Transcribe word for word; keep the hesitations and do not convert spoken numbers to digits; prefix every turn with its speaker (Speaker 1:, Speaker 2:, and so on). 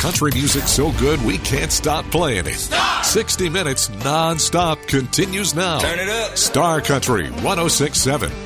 Speaker 1: country music so good we can't stop playing it.
Speaker 2: Stop!
Speaker 1: sixty minutes non-stop continues now.
Speaker 2: Turn it up.
Speaker 1: Star Country one oh six point seven.